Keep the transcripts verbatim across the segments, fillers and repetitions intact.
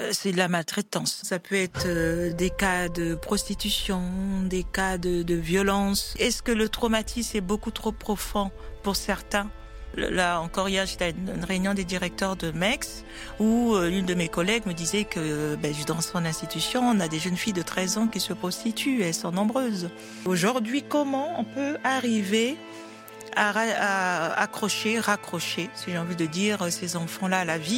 euh, c'est de la maltraitance. Ça peut être euh, des cas de prostitution, des cas de, de violence. Est-ce que le traumatisme est beaucoup trop profond pour certains ? Là encore hier, j'étais à une réunion des directeurs de M E X où euh, l'une de mes collègues me disait que ben, dans son institution, on a des jeunes filles de treize ans qui se prostituent, elles sont nombreuses. Aujourd'hui, comment on peut arriver à, à accrocher, raccrocher, si j'ai envie de dire, ces enfants-là à la vie ?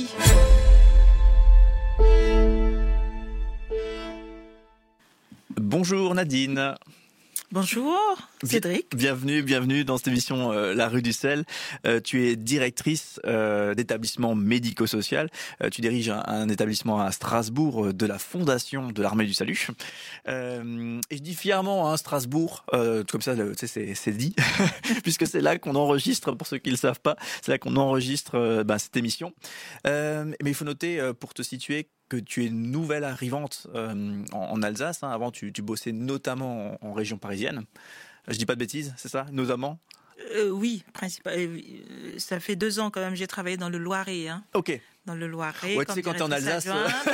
Bonjour Nadine. Bonjour Cédric. Bienvenue, bienvenue dans cette émission euh, La Rue du Sel. Euh, tu es directrice euh, d'établissement médico-social. Euh, tu diriges un, un établissement à Strasbourg euh, de la Fondation de l'Armée du Salut. Euh, et je dis fièrement hein, Strasbourg, euh, comme ça le, tu sais, c'est, c'est dit, puisque c'est là qu'on enregistre, pour ceux qui ne le savent pas, c'est là qu'on enregistre euh, ben, cette émission. Euh, mais il faut noter, euh, pour te situer, que tu es nouvelle arrivante euh, en, en Alsace. Hein. Avant, tu, tu bossais notamment en, en région parisienne. Je dis pas de bêtises, c'est ça, notamment euh, Oui, principalement. Ça fait deux ans quand même, j'ai travaillé dans le Loiret. Hein. Ok. Dans le Loiret. Ouais, tu sais, quand t'es en Alsace.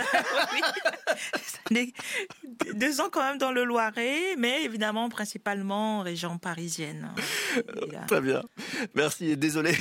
Oui. Deux ans quand même dans le Loiret, mais évidemment, principalement en région parisienne. Là... Très bien. Merci et désolé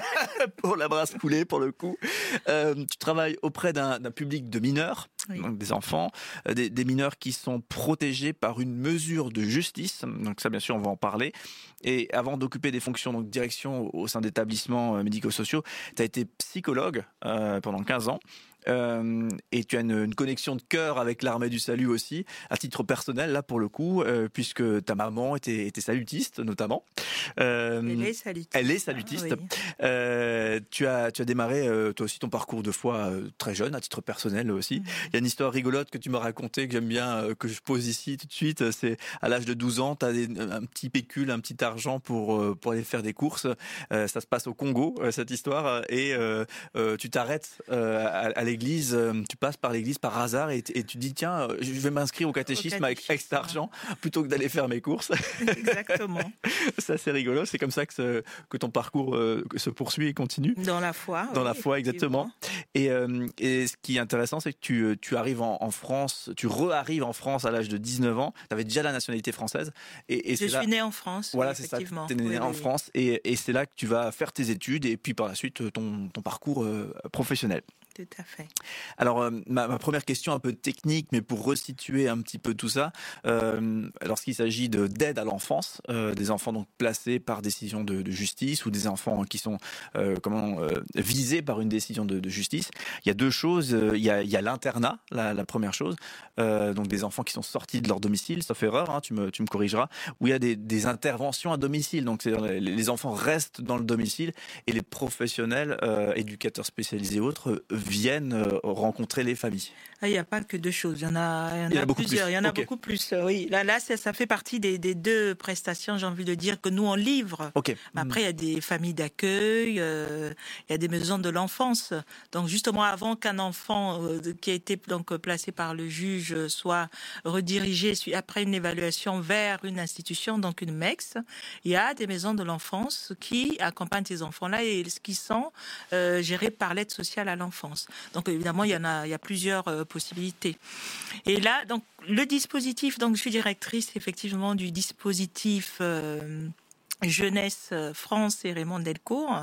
pour la brasse coulée, pour le coup. Euh, tu travailles auprès d'un, d'un public de mineurs, oui. Donc des enfants, des, des mineurs qui sont protégés par une mesure de justice. Donc ça, bien sûr, on va en parler. Et avant d'occuper des fonctions donc direction au sein d'établissements médico-sociaux, tu as été psychologue euh, pendant quinze ans. Euh, et tu as une, une connexion de cœur avec l'Armée du Salut aussi, à titre personnel là pour le coup, euh, puisque ta maman était, était salutiste notamment. Euh, elle est salutiste. Elle est salutiste. Oui. Euh, tu as tu as démarré euh, toi aussi ton parcours de foi euh, très jeune, à titre personnel aussi. Mmh. Il y a une histoire rigolote que tu m'as racontée que j'aime bien, euh, que je pose ici tout de suite. C'est à l'âge de douze ans, tu as un petit pécule, un petit argent pour euh, pour aller faire des courses. Euh, ça se passe au Congo euh, cette histoire et euh, euh, tu t'arrêtes euh, à, à l'église. L'église, tu passes par l'église par hasard et, et tu dis tiens, je vais m'inscrire au catéchisme, au catéchisme avec, avec cet argent plutôt que d'aller faire mes courses. Exactement. C'est assez rigolo. C'est comme ça que, ce, que ton parcours euh, se poursuit et continue. Dans la foi. Dans oui, la foi, exactement. Et, euh, et ce qui est intéressant, c'est que tu, tu arrives en, en France, tu re-arrives en France à l'âge de dix-neuf ans. Tu avais déjà la nationalité française. Et, et je c'est suis là... née en France. Voilà, oui, c'est ça. Tu effectivement. es née oui, en oui. France et, et c'est là que tu vas faire tes études et puis par la suite ton, ton parcours euh, professionnel. Tout à fait. Alors, euh, ma, ma première question un peu technique, mais pour resituer un petit peu tout ça, euh, lorsqu'il s'agit de, d'aide à l'enfance, euh, des enfants donc placés par décision de, de justice ou des enfants qui sont euh, comment euh, visés par une décision de, de justice, il y a deux choses. Il y a, il y a l'internat, la, la première chose, euh, donc des enfants qui sont sortis de leur domicile, sauf erreur, hein, tu me, tu me corrigeras, où il y a des, des interventions à domicile. Donc, c'est, les enfants restent dans le domicile et les professionnels, euh, éducateurs spécialisés et autres, viennent euh, rencontrer les familles. Ah, il n'y a pas que deux choses, il y en a, il y en il y en a, a beaucoup plusieurs, plus. il y en a okay. beaucoup plus. Oui, là, là, ça, ça fait partie des, des deux prestations, j'ai envie de dire, que nous on livre. Okay. Après, il y a des familles d'accueil, euh, il y a des maisons de l'enfance. Donc, justement, avant qu'un enfant euh, qui a été donc placé par le juge soit redirigé après une évaluation vers une institution, donc une M E X, il y a des maisons de l'enfance qui accompagnent ces enfants-là et qui sont euh, gérées par l'aide sociale à l'enfance. Donc évidemment, il y en a, il y a plusieurs euh, possibilités. Et là, donc le dispositif, donc je suis directrice effectivement du dispositif euh, Jeunesse France et Raymond Delcourt.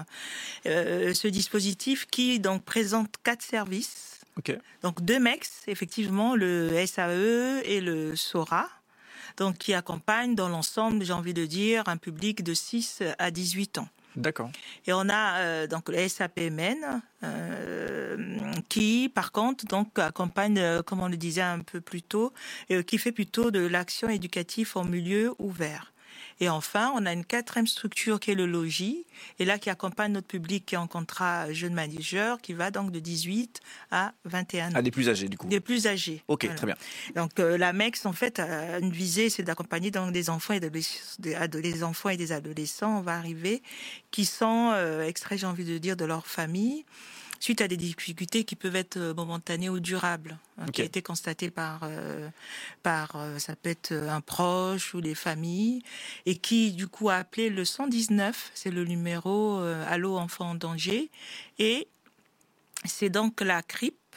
Euh, ce dispositif qui donc présente quatre services. Okay. Donc deux M E X, effectivement le S A E et le SORA. Donc qui accompagnent dans l'ensemble, j'ai envie de dire, un public de six à dix-huit ans. D'accord. Et on a euh, donc le S A P M N euh, qui, par contre, donc accompagne, euh, comme on le disait un peu plus tôt, euh, qui fait plutôt de l'action éducative en milieu ouvert. Et enfin, on a une quatrième structure qui est le logis, et là qui accompagne notre public qui est en contrat jeune manager, qui va donc de dix-huit à vingt et un ans. Ah, des plus âgés du coup. Des plus âgés. Ok, voilà. Très bien. Donc euh, la M E X en fait a une visée, c'est d'accompagner donc des enfants et des, des enfants et des adolescents, on va arriver, qui sont euh, extraits, j'ai envie de dire, de leur famille, suite à des difficultés qui peuvent être momentanées ou durables, hein, okay. qui a été constatées par, euh, par euh, ça peut être un proche ou les familles, et qui du coup a appelé le cent dix-neuf, c'est le numéro euh, Allô enfants en danger, et c'est donc la C R I P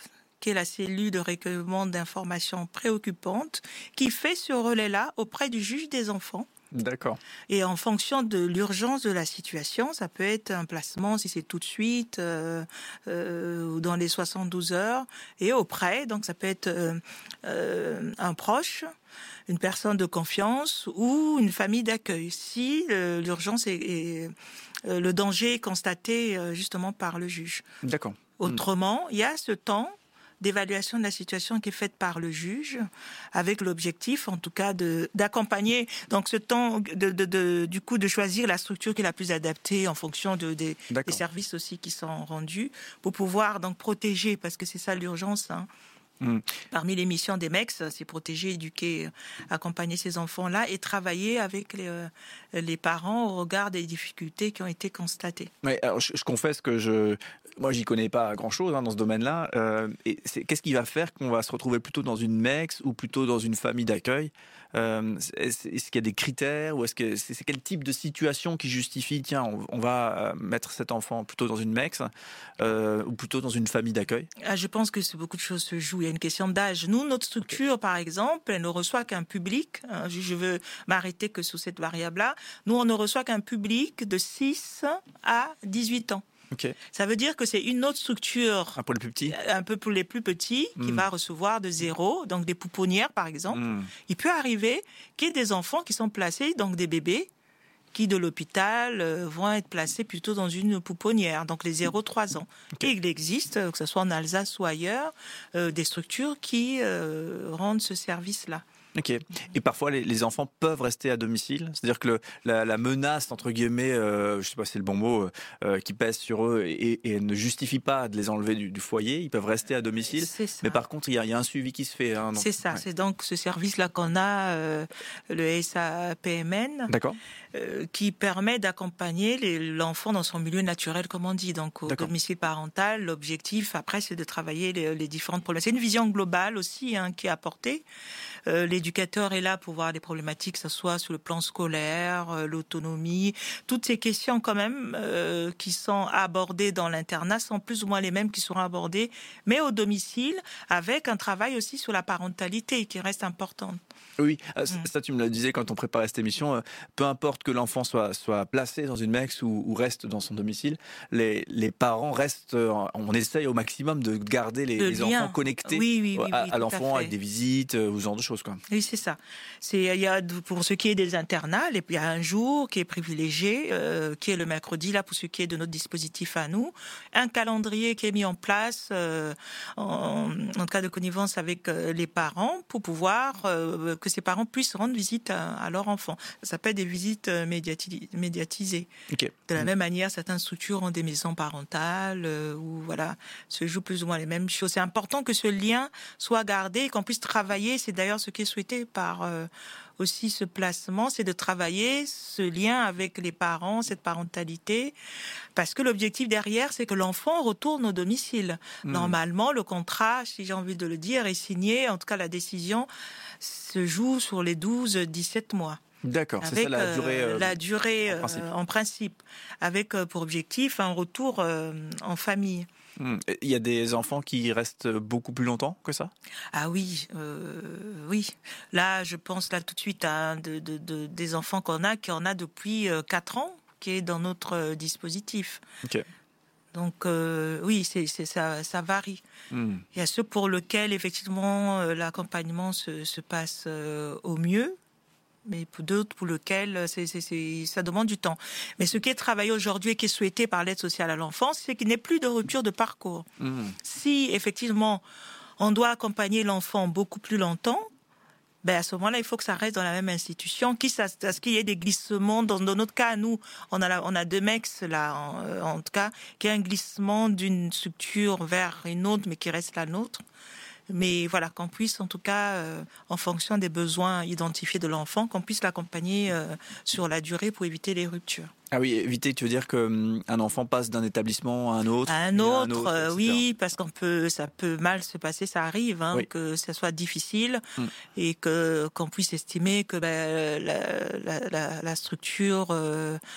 qui est la cellule de recueillement d'informations préoccupantes, qui fait ce relais-là auprès du juge des enfants. D'accord. Et en fonction de l'urgence de la situation, ça peut être un placement si c'est tout de suite euh, euh, ou dans les soixante-douze heures, et auprès, donc ça peut être euh, euh, un proche, une personne de confiance ou une famille d'accueil, si euh, l'urgence est, est euh, le danger est constaté euh, justement par le juge. D'accord. Autrement, il y a ce temps d'évaluation de la situation qui est faite par le juge, avec l'objectif, en tout cas, de d'accompagner. Donc, ce temps, de, de, de, du coup, de choisir la structure qui est la plus adaptée en fonction de, des, des services aussi qui sont rendus, pour pouvoir donc protéger, parce que c'est ça l'urgence. Hein. Mmh. Parmi les missions des M E X, c'est protéger, éduquer, accompagner ces enfants-là et travailler avec les, euh, les parents au regard des difficultés qui ont été constatées. Ouais, alors je, je confesse que je, moi, j'y connais pas grand-chose hein, dans ce domaine-là. Euh, et c'est, qu'est-ce qui va faire qu'on va se retrouver plutôt dans une M E X ou plutôt dans une famille d'accueil ? Euh, est-ce, est-ce qu'il y a des critères ou est-ce que c'est, c'est quel type de situation qui justifie tiens on, on va mettre cet enfant plutôt dans une M E X euh, ou plutôt dans une famille d'accueil? Ah, je pense que c'est, beaucoup de choses se jouent. Il y a une question d'âge. Nous, notre structure, okay. par exemple, elle ne reçoit qu'un public. Hein, je veux m'arrêter que sur cette variable-là. Nous, on ne reçoit qu'un public de six à dix-huit ans. Okay. Ça veut dire que c'est une autre structure, un peu les plus petits, un peu pour les plus petits, qui mmh. va recevoir de zéro, donc des pouponnières par exemple. Mmh. Il peut arriver qu'il y ait des enfants qui sont placés, donc des bébés, qui de l'hôpital euh, vont être placés plutôt dans une pouponnière, donc les zéro à trois ans. Okay. Et il existe, que ce soit en Alsace ou ailleurs, euh, des structures qui euh, rendent ce service-là. Ok. Et parfois, les, les enfants peuvent rester à domicile. C'est-à-dire que le, la, la menace, entre guillemets, euh, je sais pas si c'est le bon mot, euh, qui pèse sur eux et, et ne justifie pas de les enlever du, du foyer. Ils peuvent rester à domicile. Mais par contre, il y a, il y a un suivi qui se fait. Hein, donc, c'est ça. Ouais. C'est donc ce service-là qu'on a, euh, le S A P M N. D'accord. Euh, qui permet d'accompagner les, l'enfant dans son milieu naturel, comme on dit, donc au D'accord. domicile parental. L'objectif, après, c'est de travailler les, les différentes problématiques. C'est une vision globale aussi hein, qui est apportée. Euh, l'éducateur est là pour voir les problématiques, que ce soit sur le plan scolaire, euh, l'autonomie. Toutes ces questions, quand même, euh, qui sont abordées dans l'internat sont plus ou moins les mêmes qui seront abordées, mais au domicile, avec un travail aussi sur la parentalité qui reste importante. Oui, mmh. ça tu me le disais quand on préparait cette émission, peu importe que l'enfant soit, soit placé dans une M E X ou, ou reste dans son domicile, les, les parents restent, on essaye au maximum de garder les, les enfants connectés oui, oui, oui, à, oui, à l'enfant à avec des visites ou ce genre de choses. Quoi. Oui, c'est ça. C'est, il y a, pour ce qui est des internats, il y a un jour qui est privilégié, euh, qui est le mercredi, là, pour ce qui est de notre dispositif à nous, un calendrier qui est mis en place euh, en, en cas de connivence avec euh, les parents pour pouvoir euh, que ces parents puissent rendre visite à, à leur enfant. Ça s'appelle des visites médiati- médiatisées. Okay. De la mmh. même manière, certaines structures ont des maisons parentales euh, où voilà, se jouent plus ou moins les mêmes choses. C'est important que ce lien soit gardé et qu'on puisse travailler. C'est d'ailleurs ce qui est souhaité par euh, aussi ce placement, c'est de travailler ce lien avec les parents, cette parentalité, parce que l'objectif derrière, c'est que l'enfant retourne au domicile. Mmh. Normalement, le contrat, si j'ai envie de le dire, est signé, en tout cas la décision se joue sur les douze à dix-sept mois. D'accord, avec, c'est ça la durée, euh, la durée en, principe. Euh, en principe, avec euh, pour objectif un retour euh, en famille. Mmh. Il y a des enfants qui restent beaucoup plus longtemps que ça ? Ah oui, euh, oui. Là, je pense là tout de suite à de, de, de, des enfants qu'on a, qu'on a depuis quatre ans, qui est dans notre euh, dispositif. Ok. Donc euh, oui, c'est, c'est, ça, ça varie. Mmh. Il y a ceux pour lesquels effectivement euh, l'accompagnement se, se passe euh, au mieux, mais pour d'autres pour lesquels c'est, c'est, c'est, ça demande du temps. Mais ce qui est travaillé aujourd'hui et qui est souhaité par l'aide sociale à l'enfance, c'est qu'il n'y ait plus de rupture de parcours. Mmh. Si effectivement on doit accompagner l'enfant beaucoup plus longtemps, ben à ce moment-là, il faut que ça reste dans la même institution, quitte à ce qu'il y ait des glissements. Dans, dans notre cas, nous, on a, la, on a deux M E X, là, en, en tout cas, qui a un glissement d'une structure vers une autre, mais qui reste la nôtre. Mais voilà, qu'on puisse, en tout cas, euh, en fonction des besoins identifiés de l'enfant, qu'on puisse l'accompagner euh, sur la durée pour éviter les ruptures. Ah oui, éviter, tu veux dire qu'un enfant passe d'un établissement à un autre, à un autre, à un autre euh, oui, parce qu'on peut, ça peut mal se passer, ça arrive, hein, oui. que ça soit difficile mm. et que qu'on puisse estimer que ben, la, la, la, la structure euh,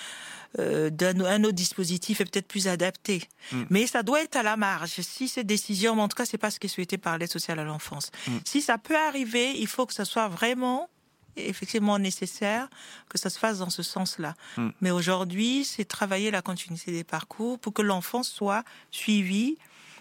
euh, d'un un autre dispositif est peut-être plus adapté. Mm. Mais ça doit être à la marge. Si cette décision, en tout cas, c'est pas ce qui est souhaité par l'aide sociale à l'enfance. Mm. Si ça peut arriver, il faut que ça soit vraiment effectivement nécessaire que ça se fasse dans ce sens-là. Mm. Mais aujourd'hui, c'est travailler la continuité des parcours pour que l'enfant soit suivi,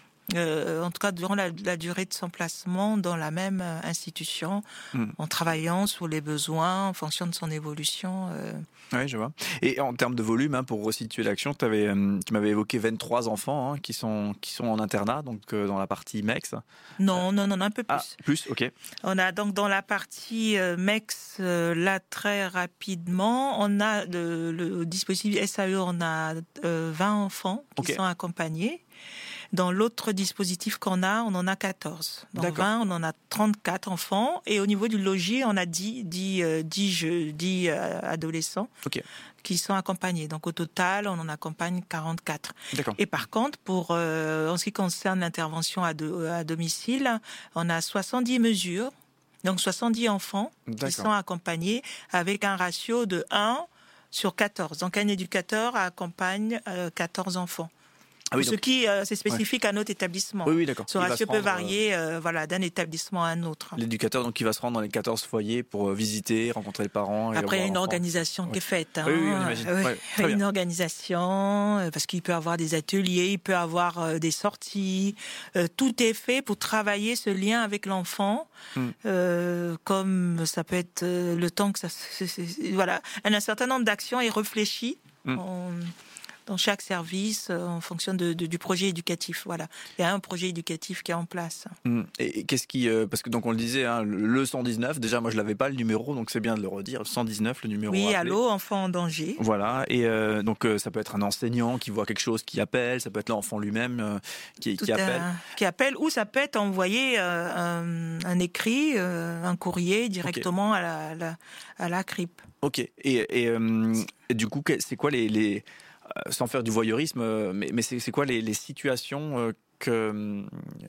euh, en tout cas durant la, la durée de son placement dans la même institution, mm. en travaillant sur les besoins, en fonction de son évolution. Euh. Oui, je vois. Et en termes de volume, hein, pour resituer l'action, euh, tu m'avais évoqué vingt-trois enfants hein, qui, sont, qui sont en internat, donc euh, dans la partie M E X. Non, euh... non, non, un peu plus. Ah, plus, ok. On a donc dans la partie euh, M E X, euh, là, très rapidement, on a le, le dispositif S A E, on a euh, vingt enfants qui okay. sont accompagnés. Dans l'autre dispositif qu'on a, on en a quatorze. Dans D'accord. vingt, on en a trente-quatre enfants. Et au niveau du logis, on a dix, dix, euh, dix, jeux, dix euh, adolescents okay. qui sont accompagnés. Donc au total, on en accompagne quarante-quatre. D'accord. Et par contre, pour, euh, en ce qui concerne l'intervention à, de, à domicile, on a soixante-dix mesures, donc soixante-dix enfants D'accord. qui sont accompagnés avec un ratio de un sur quatorze. Donc un éducateur accompagne euh, quatorze enfants. Ah oui, donc, ce qui euh, c'est spécifique ouais. à notre établissement. Oui, oui, d'accord. Ce ratio peut varier euh, voilà, d'un établissement à un autre. L'éducateur, donc, qui va se rendre dans les quatorze foyers pour euh, visiter, rencontrer les parents. Et Après, il y a une organisation ouais. qui est faite. Hein. Oui, oui, on imagine. Oui, ouais, une bien. organisation, euh, parce qu'il peut avoir des ateliers, il peut avoir euh, des sorties. Euh, tout est fait pour travailler ce lien avec l'enfant, mm. euh, comme ça peut être euh, le temps que ça... C'est, c'est, voilà, un certain nombre d'actions est réfléchi. Mm. On, dans chaque service, euh, en fonction de, de, du projet éducatif. Voilà, il y a un projet éducatif qui est en place. Mmh. Et qu'est-ce qui, euh, parce que donc on le disait, hein, le cent dix-neuf. Déjà, moi je l'avais pas le numéro, donc c'est bien de le redire. cent dix-neuf, le numéro. Oui, allô, enfant en danger. Voilà, et euh, donc euh, ça peut être un enseignant qui voit quelque chose, qui appelle. Ça peut être l'enfant lui-même euh, qui, qui appelle. Un, qui appelle, ou ça peut être envoyer euh, un, un écrit, euh, un courrier directement okay. à la, la à la C R I P. Ok. Et, et, euh, et du coup, c'est quoi les, les sans faire du voyeurisme, mais, mais c'est, c'est quoi les, les situations que,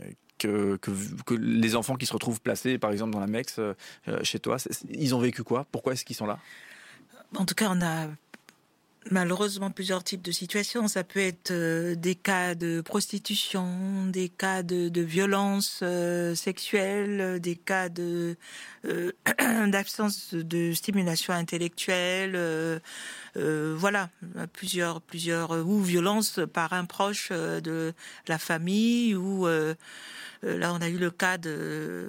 que, que, que les enfants qui se retrouvent placés, par exemple, dans la M E X, euh, chez toi, ils ont vécu quoi ? Pourquoi est-ce qu'ils sont là ? En tout cas, on a malheureusement plusieurs types de situations. Ça peut être euh, des cas de prostitution, des cas de, de violence euh, sexuelle, des cas de euh, d'absence de stimulation intellectuelle. Euh, euh, voilà, plusieurs, plusieurs ou violence par un proche euh, de la famille. Ou euh, là, on a eu le cas de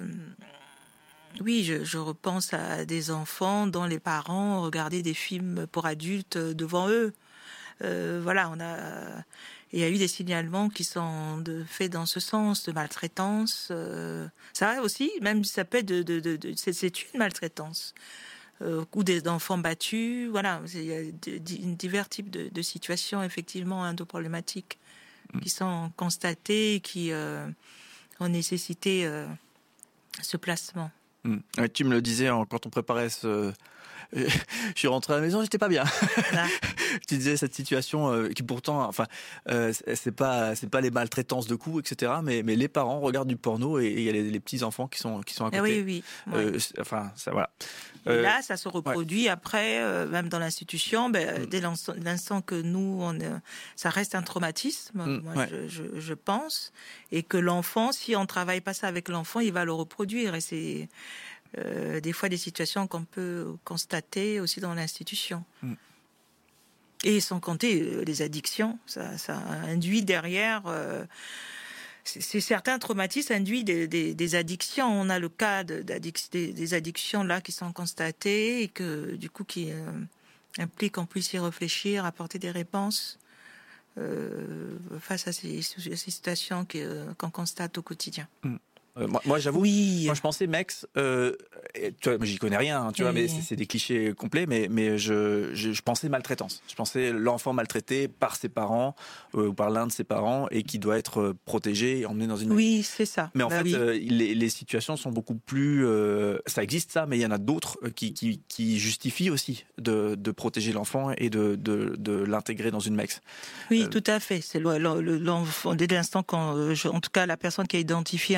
Oui, je, je repense à des enfants dont les parents regardaient des films pour adultes devant eux. Euh, voilà, on a, il y a eu des signalements qui sont de, faits dans ce sens, de maltraitance. Euh, ça aussi, même ça peut être de, de, de, de c'est, c'est une maltraitance. Euh, ou des enfants battus. Voilà, il y a divers types de, de situations effectivement endopробlématiques mmh. qui sont constatées et qui euh, ont nécessité euh, ce placement. Mmh. Ouais, tu me le disais hein, quand on préparait ce... Je suis rentré à la maison, j'étais pas bien. Ah. Tu disais cette situation euh, qui pourtant, enfin, euh, c'est pas, c'est pas les maltraitances de coups, et cetera. Mais, mais les parents regardent du porno et il y a les, les petits enfants qui sont, qui sont à côté. Ah oui, oui. Euh, ouais. Enfin, ça, voilà. Et là, ça se reproduit ouais. après, euh, même dans l'institution. Ben, mmh. Dès l'instant, l'instant que nous, on, euh, ça reste un traumatisme, mmh. moi, ouais. je, je, je pense, et que l'enfant, si on travaille pas ça avec l'enfant, il va le reproduire. Et c'est Euh, des fois des situations qu'on peut constater aussi dans l'institution. Mm. Et sans compter euh, les addictions, ça, ça induit derrière... Euh, c'est, c'est certains traumatismes induits des, des, des addictions. On a le cas de, d'addic- des, des addictions là qui sont constatées et que du coup qui euh, impliquent qu'on puisse y réfléchir, apporter des réponses euh, face à ces, ces situations que, euh, qu'on constate au quotidien. Mm. Euh, moi, moi, j'avoue, oui. moi je pensais M E X, euh, tu vois, j'y connais rien, hein, tu oui. vois, mais c'est, c'est des clichés complets, mais, mais je, je, je pensais maltraitance. Je pensais l'enfant maltraité par ses parents euh, ou par l'un de ses parents et qui doit être protégé et emmené dans une... Oui, c'est ça. Mais en bah fait, oui. euh, les, les situations sont beaucoup plus... Euh, ça existe ça, mais il y en a d'autres qui, qui, qui justifient aussi de, de protéger l'enfant et de, de, de l'intégrer dans une M E X. Oui, euh, tout à fait. C'est le, le, l'enfant, dès l'instant quand, je, en tout cas, la personne qui a identifié un danger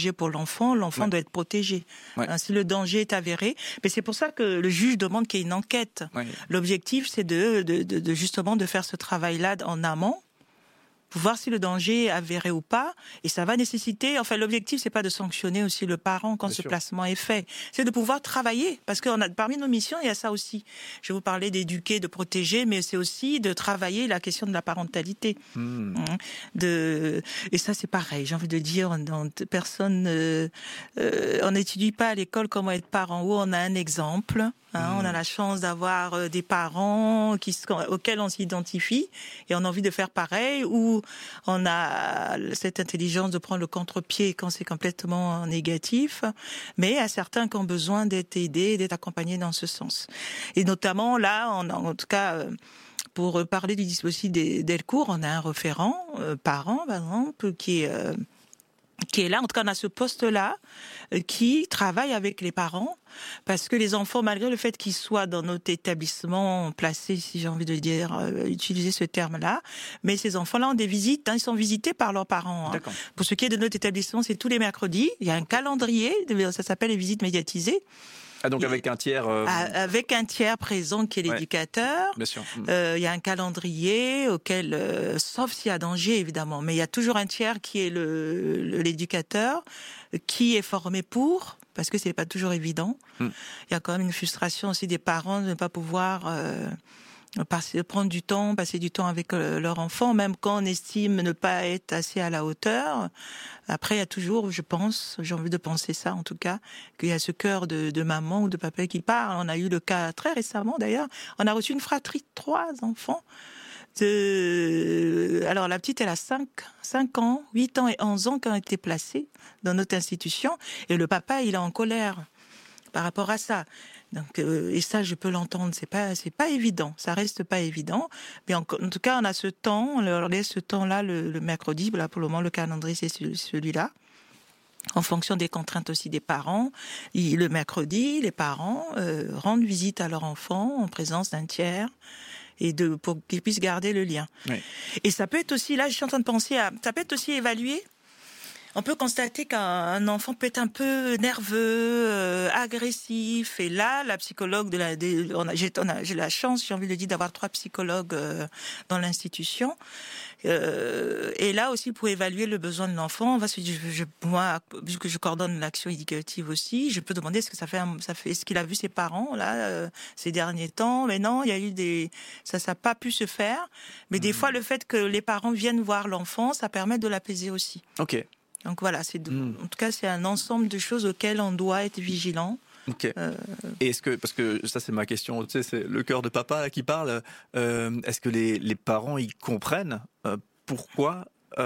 danger pour l'enfant, l'enfant ouais. doit être protégé. Ouais. Hein, si le danger est avéré, mais c'est pour ça que le juge demande qu'il y ait une enquête. Ouais. L'objectif, c'est de, de, de, de justement de faire ce travail-là en amont, pour voir si le danger est avéré ou pas, et ça va nécessiter, enfin l'objectif c'est pas de sanctionner aussi le parent quand Bien ce sûr. placement est fait, c'est de pouvoir travailler, parce qu'on a parmi nos missions il y a ça aussi. Je vais vous parler d'éduquer, de protéger, mais c'est aussi de travailler la question de la parentalité. Mmh. De et ça c'est pareil, j'ai envie de dire, dans, personne, euh, euh, on n'étudie pas à l'école comment être parent, où on a un exemple. Hein, mmh. On a la chance d'avoir euh, des parents qui, auxquels on s'identifie et on a envie de faire pareil, ou on a cette intelligence de prendre le contre-pied quand c'est complètement négatif, mais à certains qui ont besoin d'être aidés, d'être accompagnés dans ce sens. Et notamment là, on a, en tout cas, euh, pour parler du dispositif Delcourt, on a un référent euh, parent, par exemple, qui est... Euh, qui est là, en tout cas on a ce poste-là, euh, qui travaille avec les parents, parce que les enfants, malgré le fait qu'ils soient dans notre établissement placés, si j'ai envie de dire, euh, utiliser ce terme-là, mais ces enfants-là ont des visites, hein, ils sont visités par leurs parents. Hein. Pour ce qui est de notre établissement, c'est tous les mercredis, il y a un calendrier, ça s'appelle les visites médiatisées. Ah, donc avec un tiers... Euh... Avec un tiers présent qui est l'éducateur. Ouais, bien sûr. Euh, il y a un calendrier auquel, euh, sauf s'il y a danger évidemment, mais il y a toujours un tiers qui est le, le, l'éducateur, qui est formé pour, parce que c'est pas toujours évident. Mm. Il y a quand même une frustration aussi des parents de ne pas pouvoir... Euh, Passer, prendre du temps, passer du temps avec euh, leur enfant, même quand on estime ne pas être assez à la hauteur. Après, il y a toujours, je pense, j'ai envie de penser ça en tout cas, qu'il y a ce cœur de, de maman ou de papa qui parle. On a eu le cas très récemment d'ailleurs. On a reçu une fratrie de trois enfants. De... Alors la petite, elle a cinq, cinq ans, huit ans et onze ans qui ont été placés dans notre institution. Et le papa, il est en colère par rapport à ça. Donc, euh, et ça, je peux l'entendre. C'est pas, c'est pas évident. Ça reste pas évident. Mais en, en tout cas, on a ce temps. On leur laisse ce temps-là le, le mercredi. Là, pour le moment, le calendrier, c'est celui-là. En fonction des contraintes aussi des parents. Et le mercredi, les parents euh, rendent visite à leur enfant en présence d'un tiers. Et de, pour qu'ils puissent garder le lien. Oui. Et ça peut être aussi, là, je suis en train de penser à, ça peut être aussi évalué. On peut constater qu'un enfant peut être un peu nerveux, euh, agressif. Et là, la psychologue de la, de, on a, j'ai, on a, j'ai la chance, j'ai envie de dire, d'avoir trois psychologues euh, dans l'institution. Euh, et là aussi, pour évaluer le besoin de l'enfant, on va se dire, je, je, moi, vu que je coordonne l'action éducative aussi, je peux demander est-ce que ça fait, un, ça fait, est-ce qu'il a vu ses parents là euh, ces derniers temps. Mais non, il y a eu des, ça, ça n'a pas pu se faire. Mais mmh. des fois, le fait que les parents viennent voir l'enfant, ça permet de l'apaiser aussi. Ok. Donc voilà, c'est de, mmh. en tout cas, c'est un ensemble de choses auxquelles on doit être vigilant. Ok. Euh... Et est-ce que, parce que ça c'est ma question, tu sais, c'est le cœur de papa là, qui parle. Euh, est-ce que les, les parents ils comprennent euh, pourquoi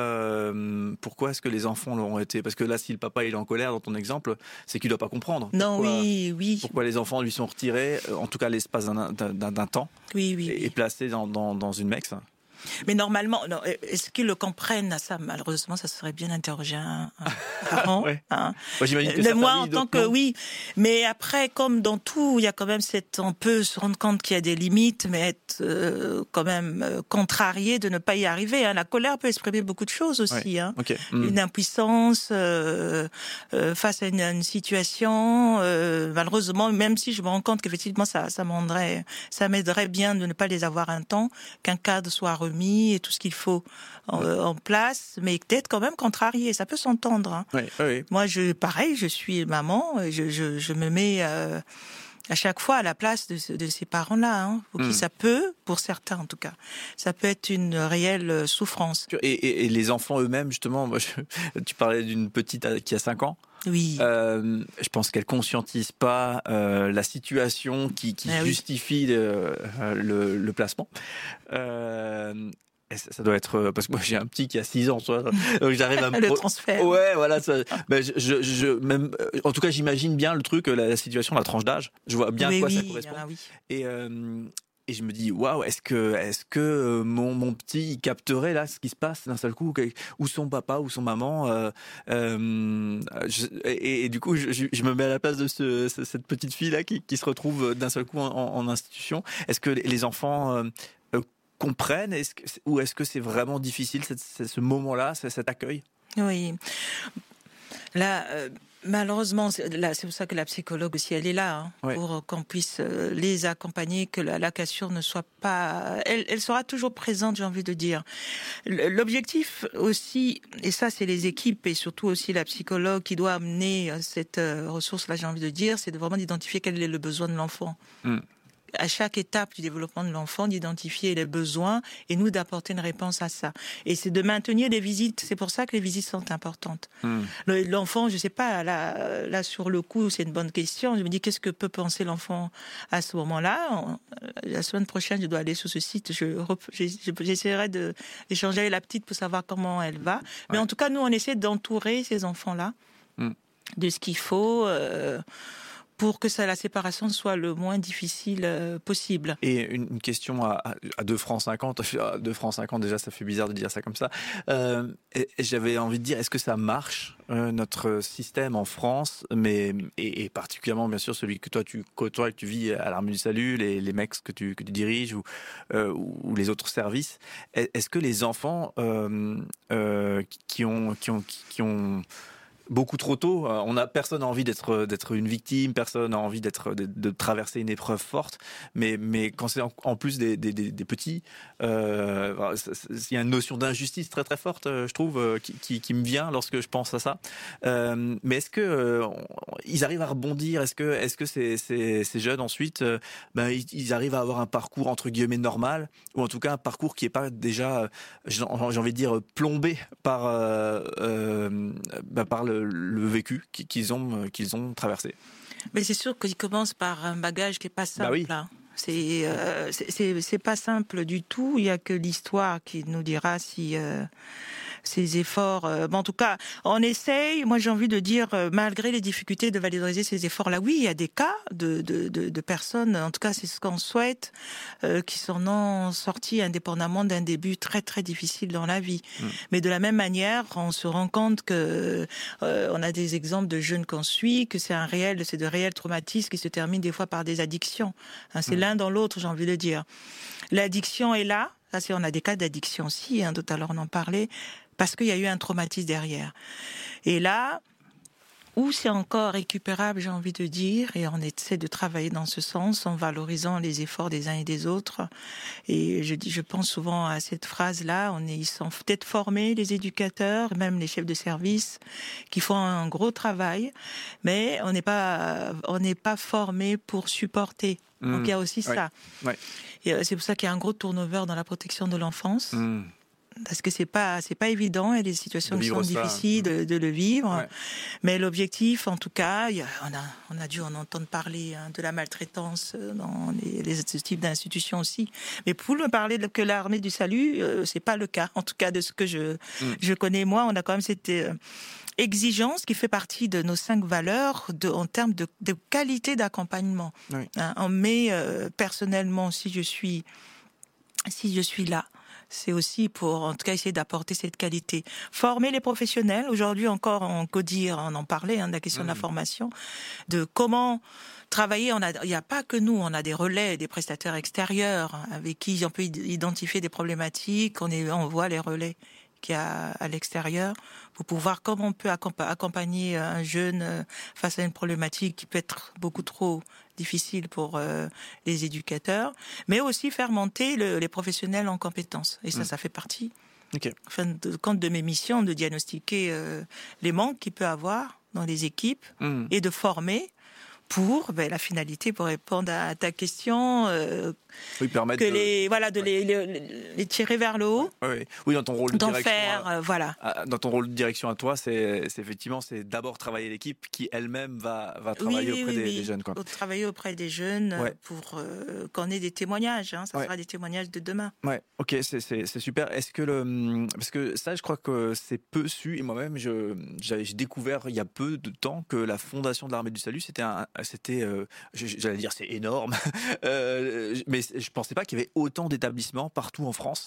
euh, pourquoi est-ce que les enfants l'ont été? Parce que là, si le papa il est en colère dans ton exemple, c'est qu'il doit pas comprendre. Non, pourquoi, oui, oui. Pourquoi les enfants lui sont retirés, en tout cas l'espace d'un, d'un, d'un temps, oui, oui, et, oui. et placés dans, dans, dans une mex. Mais normalement, non, est-ce qu'ils le comprennent ça? Malheureusement, ça serait bien d'interroger un, un parent. ouais. hein. Moi, j'imagine que mais moi, en tant que non. oui. Mais après, comme dans tout, il y a quand même cette, on peut se rendre compte qu'il y a des limites, mais être euh, quand même euh, contrarié de ne pas y arriver. Hein. La colère peut exprimer beaucoup de choses aussi. Ouais. Hein. Okay. Mmh. Une impuissance euh, euh, face à une, une situation. Euh, malheureusement, même si je me rends compte qu'effectivement, ça, ça m'aiderait, ça m'aiderait bien de ne pas les avoir un temps, qu'un cadre soit remis et tout ce qu'il faut en, ouais. en place, mais d'être quand même contrarié, ça peut s'entendre. Hein. Oui, oui. Moi, je, pareil, je suis maman, je, je, je me mets euh, à chaque fois à la place de, de ces parents-là, hein, pour qui mmh. ça peut, pour certains en tout cas, ça peut être une réelle souffrance. Et, et, et les enfants eux-mêmes, justement, moi, je, tu parlais d'une petite qui a cinq ans. Oui. Euh, je pense qu'elle conscientise pas euh, la situation qui, qui ah, justifie oui. le, le, le placement. Euh, et ça, ça doit être parce que moi j'ai un petit qui a six ans, soit, donc j'arrive à me le transfert. Ouais, voilà. Ça, ben je, je, je, même, en tout cas, j'imagine bien le truc, la, la situation, la tranche d'âge. Je vois bien oui, à quoi oui, ça correspond. Ah, oui. Et euh, Et je me dis, waouh, est-ce que, est-ce que mon, mon petit il capterait là ce qui se passe d'un seul coup, ou son papa ou son maman, euh, euh, je, et, et du coup, je, je me mets à la place de ce, cette petite fille là qui, qui se retrouve d'un seul coup en, en institution. Est-ce que les enfants euh, euh, comprennent, est-ce que, ou est-ce que c'est vraiment difficile cette, ce moment-là, cet accueil? Oui. Là, euh, malheureusement, c'est, là, c'est pour ça que la psychologue aussi, elle est là, hein, Ouais. pour qu'on puisse euh, les accompagner, que la, la cassure ne soit pas... Elle, elle sera toujours présente, j'ai envie de dire. L'objectif aussi, et ça c'est les équipes et surtout aussi la psychologue qui doit amener cette euh, ressource-là, j'ai envie de dire, c'est de vraiment d'identifier quel est le besoin de l'enfant. Mm. À chaque étape du développement de l'enfant, d'identifier les besoins et nous d'apporter une réponse à ça. Et c'est de maintenir les visites. C'est pour ça que les visites sont importantes. Mmh. L'enfant, je sais pas, là, là sur le coup, c'est une bonne question. Je me dis, qu'est-ce que peut penser l'enfant à ce moment-là? La semaine prochaine, je dois aller sur ce site. Je, j'essaierai de, d'échanger avec la petite pour savoir comment elle va. Mais ouais. En tout cas, nous, on essaie d'entourer ces enfants-là mmh. de ce qu'il faut. Euh, pour que ça, la séparation soit le moins difficile euh, possible. Et une, une question à, à deux francs cinquante, à deux francs cinquante déjà ça fait bizarre de dire ça comme ça, euh, et, et j'avais envie de dire, est-ce que ça marche, euh, notre système en France, mais, et, et particulièrement bien sûr celui que toi tu côtoies, que tu vis à l'Armée du Salut, les, les mecs que tu, que tu diriges ou, euh, ou les autres services, est-ce que les enfants euh, euh, qui ont... Qui ont, qui ont beaucoup trop tôt, on a personne n'a envie d'être d'être une victime, personne n'a envie d'être de, de traverser une épreuve forte, mais mais quand c'est en, en plus des, des, des, des petits, euh, il y a une notion d'injustice très très forte, je trouve, qui, qui, qui me vient lorsque je pense à ça. Euh, mais est-ce que euh, ils arrivent à rebondir? Est-ce que est-ce que ces, ces, ces jeunes ensuite, euh, ben ils, ils arrivent à avoir un parcours entre guillemets normal, ou en tout cas un parcours qui est pas déjà, j'ai envie de dire, plombé par euh, euh, ben par le le vécu qu'ils ont, qu'ils ont traversé. Mais c'est sûr qu'ils commencent par un bagage qui n'est pas simple. Bah oui. Hein. C'est, euh, c'est, c'est, c'est pas simple du tout. Il n'y a que l'histoire qui nous dira si euh, ces efforts... Euh, bon, en tout cas, on essaye, moi j'ai envie de dire, euh, malgré les difficultés de valoriser ces efforts-là, oui, il y a des cas de, de, de, de personnes, en tout cas c'est ce qu'on souhaite, euh, qui s'en ont sortis indépendamment d'un début très très difficile dans la vie. Mmh. Mais de la même manière, on se rend compte que euh, on a des exemples de jeunes qu'on suit, que c'est un réel, c'est de réels traumatismes qui se terminent des fois par des addictions. Hein, c'est mmh. l'un dans l'autre, j'ai envie de dire. L'addiction est là, ça c'est, on a des cas d'addiction aussi, hein, tout à l'heure on en parlait, parce qu'il y a eu un traumatisme derrière. Et là, où c'est encore récupérable, j'ai envie de dire, et on essaie de travailler dans ce sens, en valorisant les efforts des uns et des autres. Et je dis, je pense souvent à cette phrase-là, on est, ils sont peut-être formés, les éducateurs, même les chefs de service, qui font un gros travail, mais on n'est pas, on n'est pas formés pour supporter. Mmh. Donc il y a aussi ouais. ça. Ouais. Et c'est pour ça qu'il y a un gros turnover dans la protection de l'enfance. Mmh. Parce que c'est pas c'est pas évident, il y a des situations qui sont ça. difficiles de, de le vivre, ouais. mais l'objectif, en tout cas, il y a, on a on a dû en entendre parler hein, de la maltraitance dans les, les ce type d'institutions aussi. Mais pour me parler de, que l'Armée du Salut, euh, c'est pas le cas. En tout cas, de ce que je mm. je connais moi, on a quand même cette euh, exigence qui fait partie de nos cinq valeurs de, en termes de, de qualité d'accompagnement. Oui. Hein, on met euh, personnellement, si je suis si je suis là. C'est aussi pour, en tout cas, essayer d'apporter cette qualité. Former les professionnels. Aujourd'hui encore, en CODIR, on en parlait, hein, de la question mmh. de la formation, de comment travailler. On a, il n'y a pas que nous, on a des relais, des prestataires extérieurs avec qui on peut identifier des problématiques. On, est, on voit les relais qu'il y a à l'extérieur pour pouvoir, comment on peut accompagner un jeune face à une problématique qui peut être beaucoup trop difficile pour euh, les éducateurs, mais aussi faire monter le, les professionnels en compétences. Et ça, mmh. ça fait partie, okay. enfin, de, compte de mes missions, de diagnostiquer euh, les manques qu'il peut avoir dans les équipes mmh. et de former pour ben, la finalité, pour répondre à ta question, euh, oui, permettre que de... les voilà de ouais. les, les, les tirer vers le haut. Oui, oui. oui dans ton rôle de d'en direction, faire, à, euh, voilà. À, dans ton rôle de direction à toi, c'est, c'est effectivement c'est d'abord travailler l'équipe qui elle-même va va travailler oui, oui, auprès oui, des, oui. des jeunes, quoi. Travailler auprès des jeunes ouais. pour euh, qu'on ait des témoignages. Hein, ça ouais. sera des témoignages de demain. Ouais. Ok, c'est c'est c'est super. Est-ce que le parce que ça, je crois que c'est peu su et moi-même, je j'ai découvert il y a peu de temps que la fondation de l'Armée du Salut, c'était un c'était euh, j'allais dire c'est énorme, euh, mais je pensais pas qu'il y avait autant d'établissements partout en France.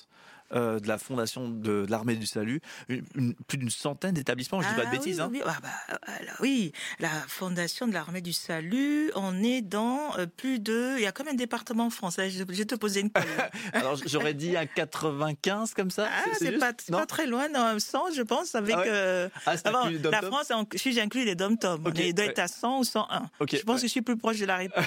euh, de la fondation de, de l'Armée du Salut, une, une, plus d'une centaine d'établissements, je dis ah, pas de bêtises. Oui, hein. oui. Ah, bah, alors, oui, la fondation de l'Armée du Salut, on est dans euh, plus de... Il y a combien de départements en France? Je, je vais te poser une colle. Alors j'aurais dit un quatre-vingt-quinze comme ça. Ah, c'est, c'est pas, c'est pas très loin, non, cent, je pense, avec... Ah ouais euh, ah, avant, la France, si j'inclus les dom-tom, okay, il doit ouais. être à cent ou cent un. Okay, je pense ouais. que je suis plus proche de la réponse.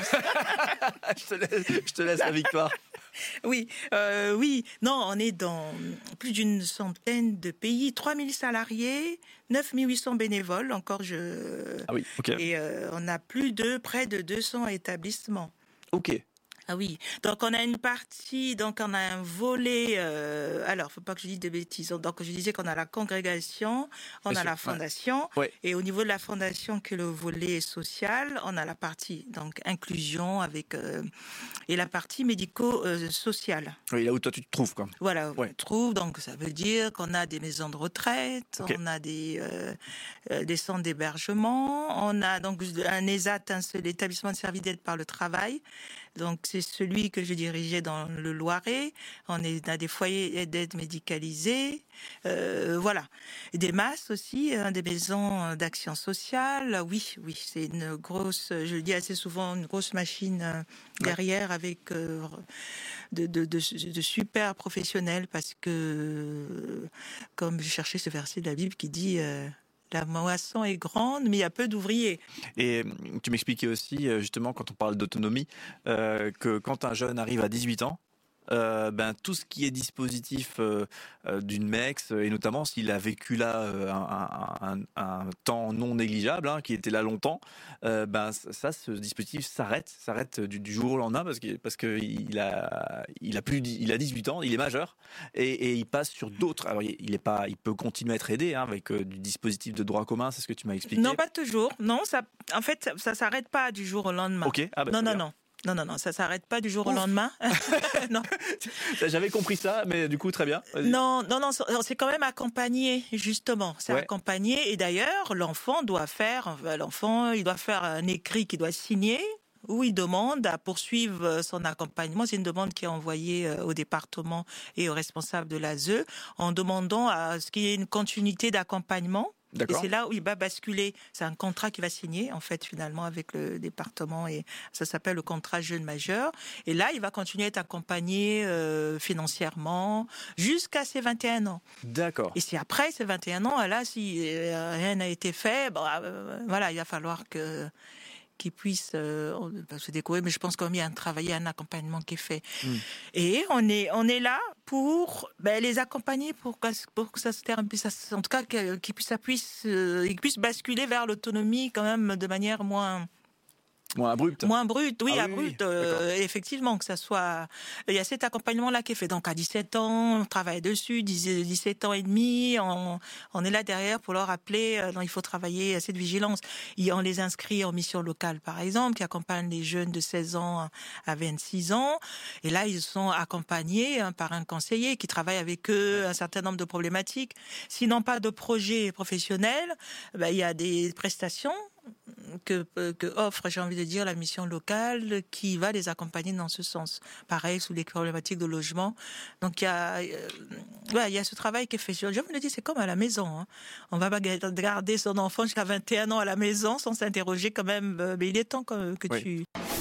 je, te laisse, je te laisse la victoire. Oui, euh, oui. Non, on est dans plus d'une centaine de pays, trois mille salariés, neuf mille huit cents bénévoles, encore je... Ah oui, ok. Et euh, on a plus de, près de deux cents établissements. Ok. Ah oui, donc on a une partie, donc on a un volet, euh, alors faut pas que je dise de bêtises, donc je disais qu'on a la congrégation, on Bien a sûr, la fondation, ouais. Ouais. Et au niveau de la fondation qui est le volet social, on a la partie donc inclusion avec euh, et la partie médico-sociale. Oui, là où toi tu te trouves quoi. Voilà, où ouais. on trouve, donc ça veut dire qu'on a des maisons de retraite, okay. on a des, euh, des centres d'hébergement, on a donc un E S A T, un, l'établissement de service d'aide par le travail. Donc c'est celui que je dirigeais dans le Loiret. On est dans des foyers d'aide médicalisés, euh, voilà. Et des masses aussi, hein, des maisons d'action sociale. Oui, oui, c'est une grosse, je le dis assez souvent, une grosse machine euh, derrière ouais. avec euh, de, de, de, de super professionnels parce que, euh, comme je cherchais ce verset de la Bible qui dit. Euh, La moisson est grande, mais il y a peu d'ouvriers. Et tu m'expliquais aussi, justement, quand on parle d'autonomie, euh, que quand un jeune arrive à dix-huit ans, euh, ben, tout ce qui est dispositif euh, euh, d'une M E X, et notamment s'il a vécu là euh, un, un, un temps non négligeable, hein, qui était là longtemps, euh, ben, ça, ce dispositif s'arrête, s'arrête du, du jour au lendemain parce que parce que il a il a plus il a dix-huit ans, il est majeur et, et il passe sur d'autres. Alors il est pas, il peut continuer à être aidé hein, avec euh, du dispositif de droit commun, c'est ce que tu m'as expliqué. Non, pas toujours. Non, ça, en fait, ça, ça s'arrête pas du jour au lendemain. Ok. Ah ben, non, non, non. Non, non, non, ça s'arrête pas du jour Ouf. au lendemain. non. J'avais compris ça, mais du coup, très bien. Vas-y. Non, non, non, c'est quand même accompagné, justement. C'est ouais. accompagné. Et d'ailleurs, l'enfant doit faire, l'enfant, il doit faire un écrit qu'il doit signer, où il demande à poursuivre son accompagnement. C'est une demande qui est envoyée au département et aux responsables de l'A S E, en demandant à ce qu'il y ait une continuité d'accompagnement. D'accord. Et c'est là où il va basculer. C'est un contrat qu'il va signer, en fait, finalement, avec le département. Et ça s'appelle le contrat jeune majeur. Et là, il va continuer à être accompagné euh, financièrement jusqu'à ses vingt et un ans. D'accord. Et si après ses vingt et un ans, là, si euh, rien n'a été fait, bon, euh, voilà, il va falloir que... qui puissent euh, se découvrir, mais je pense qu'il y a un travail, un accompagnement qui est fait. Mmh. Et on est, on est là pour ben, les accompagner pour que, pour que ça se termine, en tout cas qu'ils puissent, puissent, euh, qu'ils puissent basculer vers l'autonomie quand même de manière moins... Moins abrupte. Moins abrupte, oui, ah, abrupte. Oui, oui. Euh, effectivement, que ça soit. Il y a cet accompagnement-là qui est fait. Donc, à dix-sept ans, on travaille dessus, dix-sept ans et demi, on, on est là derrière pour leur rappeler, euh, non, il faut travailler à cette vigilance. Et on les inscrit en mission locale, par exemple, qui accompagnent les jeunes de seize ans à vingt-six ans. Et là, ils sont accompagnés hein, par un conseiller qui travaille avec eux un certain nombre de problématiques. S'ils n'ont pas de projet professionnel, ben, il y a des prestations que, que offre, j'ai envie de dire, la mission locale qui va les accompagner dans ce sens. Pareil, sous les problématiques de logement. Donc, il y a, euh, ouais, il y a ce travail qui est fait. Je me le dis, c'est comme à la maison. Hein. On va pas garder son enfant jusqu'à vingt et un ans à la maison sans s'interroger quand même. Mais il est temps que, que oui. tu...